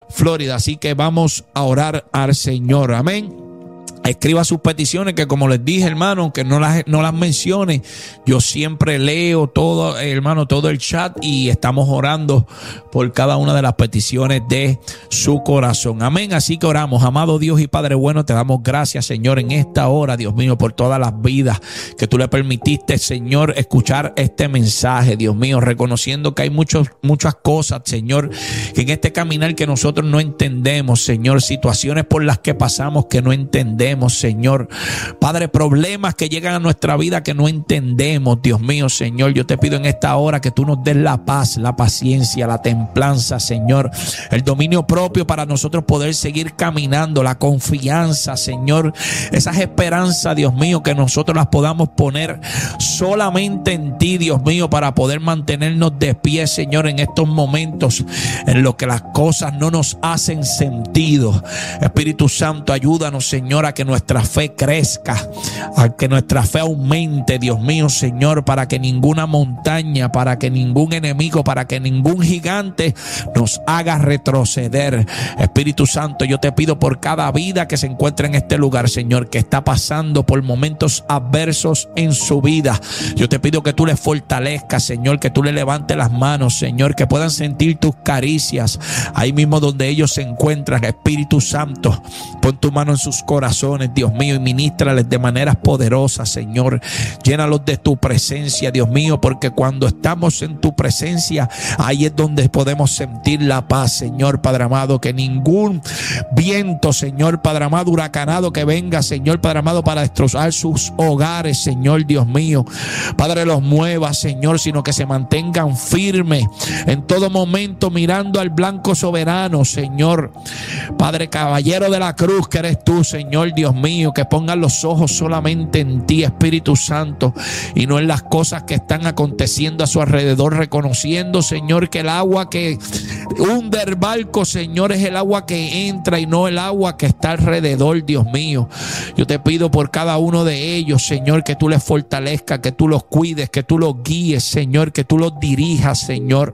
Florida. Así que vamos a orar al Señor. Amén. Escriba sus peticiones, que como les dije, hermano, que no las mencione. Yo siempre leo todo, hermano, todo el chat, y estamos orando por cada una de las peticiones de su corazón. Amén. Así que oramos. Amado Dios y Padre bueno, te damos gracias, Señor, en esta hora, Dios mío, por todas las vidas que tú le permitiste, Señor, escuchar este mensaje, Dios mío, reconociendo que hay muchas cosas, Señor, que en este caminar que nosotros no entendemos, Señor, situaciones por las que pasamos que no entendemos, Señor, Padre, problemas que llegan a nuestra vida que no entendemos, Dios mío, Señor. Yo te pido en esta hora que tú nos des la paz, la paciencia, la templanza, Señor, el dominio propio para nosotros poder seguir caminando, la confianza, Señor, esas esperanzas, Dios mío, que nosotros las podamos poner solamente en ti, Dios mío, para poder mantenernos de pie, Señor, en estos momentos en los que las cosas no nos hacen sentido. Espíritu Santo, ayúdanos, Señor, a que nuestra fe crezca, a que nuestra fe aumente, Dios mío, Señor, para que ninguna montaña, para que ningún enemigo, para que ningún gigante nos haga retroceder. Espíritu Santo, yo te pido por cada vida que se encuentra en este lugar, Señor, que está pasando por momentos adversos en su vida. Yo te pido que tú le fortalezcas, Señor, que tú le levantes las manos, Señor, que puedan sentir tus caricias ahí mismo donde ellos se encuentran. Espíritu Santo, pon tu mano en sus corazones, Dios mío, y ministrales de maneras poderosas, Señor. Llénalos de tu presencia, Dios mío, porque cuando estamos en tu presencia, ahí es donde podemos sentir la paz, Señor, Padre amado. Que ningún viento, Señor, Padre amado, huracanado que venga, Señor, Padre amado, para destrozar sus hogares, Señor, Dios mío, Padre, los mueva, Señor, sino que se mantengan firmes en todo momento, mirando al blanco soberano, Señor, Padre, caballero de la cruz que eres tú, Señor, Dios mío, que pongan los ojos solamente en ti, Espíritu Santo, y no en las cosas que están aconteciendo a su alrededor, reconociendo, Señor, que el agua que hunde el barco, Señor, es el agua que entra y no el agua que está alrededor, Dios mío. Yo te pido por cada uno de ellos, Señor, que tú les fortalezcas, que tú los cuides, que tú los guíes, Señor, que tú los dirijas, Señor.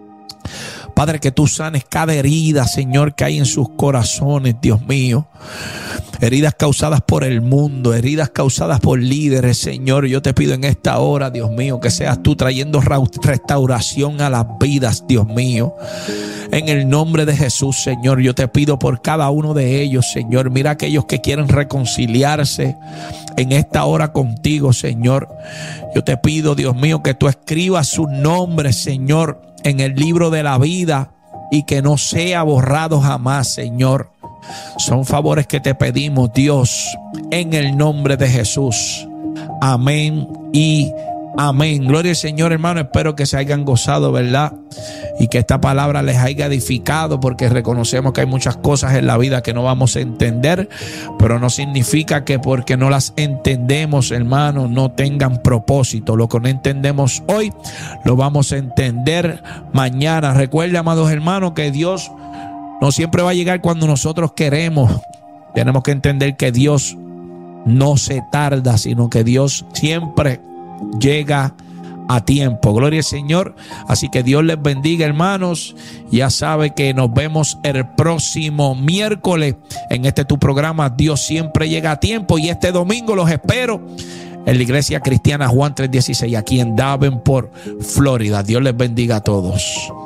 Padre, que tú sanes cada herida, Señor, que hay en sus corazones, Dios mío. Heridas causadas por el mundo, heridas causadas por líderes, Señor. Yo te pido en esta hora, Dios mío, que seas tú trayendo restauración a las vidas, Dios mío. En el nombre de Jesús, Señor, yo te pido por cada uno de ellos, Señor. Mira aquellos que quieren reconciliarse en esta hora contigo, Señor. Yo te pido, Dios mío, que tú escribas sus nombres, Señor, en el libro de la vida y que no sea borrado jamás, Señor. Son favores que te pedimos, Dios, en el nombre de Jesús. Amén y amén. Gloria al Señor, hermano. Espero que se hayan gozado, ¿verdad? Y que esta palabra les haya edificado, porque reconocemos que hay muchas cosas en la vida que no vamos a entender, pero no significa que porque no las entendemos, hermano, no tengan propósito. Lo que no entendemos hoy, lo vamos a entender mañana. Recuerda, amados hermanos, que Dios no siempre va a llegar cuando nosotros queremos. Tenemos que entender que Dios no se tarda, sino que Dios siempre llega a tiempo. Gloria al Señor. Así que Dios les bendiga, hermanos. Ya sabe que nos vemos el próximo miércoles en este tu programa Dios siempre llega a tiempo. Y este domingo los espero en la Iglesia Cristiana Juan 3:16, aquí en Davenport, Florida. Dios les bendiga a todos.